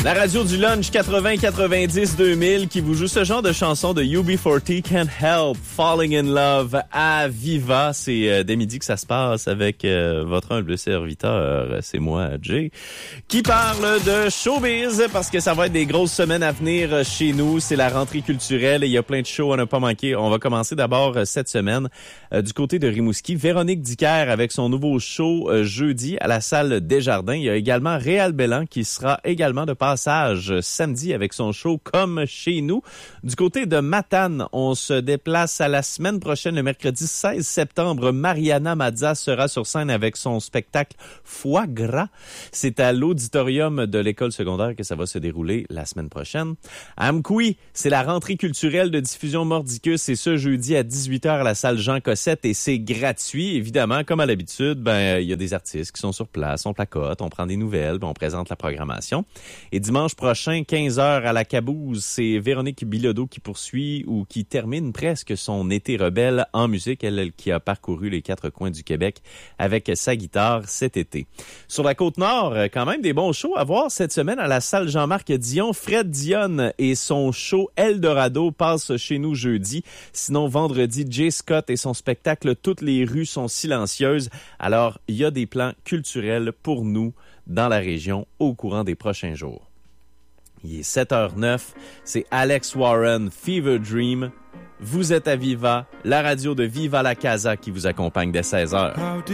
La radio du lunch 80-90-2000 qui vous joue ce genre de chanson de UB40, Can't Help Falling in Love à Viva. C'est dès midi que ça se passe avec votre humble serviteur, c'est moi, Jay, qui parle de showbiz parce que ça va être des grosses semaines à venir chez nous. C'est la rentrée culturelle et il y a plein de shows à ne pas manquer. On va commencer d'abord cette semaine du côté de Rimouski. Véronique Dicker avec son nouveau show jeudi à la salle Desjardins. Il y a également Réal Bellan qui sera également de passage samedi avec son show Comme chez nous. Du côté de Matane, on se déplace à la semaine prochaine, le mercredi 16 septembre. Mariana Mazza sera sur scène avec son spectacle Foie gras. C'est à l'auditorium de l'école secondaire que ça va se dérouler la semaine prochaine. À Amkoui, c'est la rentrée culturelle de diffusion Mordicus. C'est ce jeudi à 18h à la salle Jean Cossette et c'est gratuit. Évidemment, comme à l'habitude, il y a des artistes qui sont sur place, on placote, on prend des nouvelles, on présente la programmation. Et dimanche prochain, 15h à la Cabouze, c'est Véronique Bilodeau qui poursuit ou qui termine presque son été rebelle en musique. Elle qui a parcouru les 4 coins du Québec avec sa guitare cet été. Sur la Côte-Nord, quand même des bons shows à voir cette semaine à la salle Jean-Marc Dion. Fred Dionne et son show Eldorado passent chez nous jeudi. Sinon, vendredi, Jay Scott et son spectacle Toutes les rues sont silencieuses. Alors, il y a des plans culturels pour nous dans la région au courant des prochains jours. Il est 7h09, c'est Alex Warren, Fever Dream. Vous êtes à Viva, la radio de Viva la Casa qui vous accompagne dès 16h.